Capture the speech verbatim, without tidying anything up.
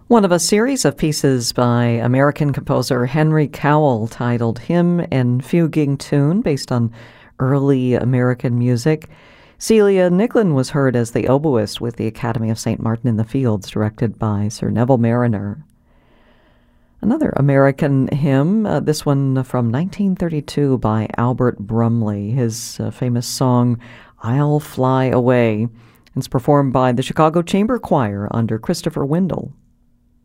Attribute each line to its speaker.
Speaker 1: One of a series of pieces by American composer Henry Cowell titled Hymn and Fuguing Tune, based on early American music. Celia Nicklin was heard as the oboist with the Academy of Saint Martin in the Fields, directed by Sir Neville Marriner. Another American hymn, uh, this one from nineteen thirty-two by Albert Brumley, his uh, famous song, I'll Fly Away. It's performed by the Chicago Chamber Choir under Christopher Windle.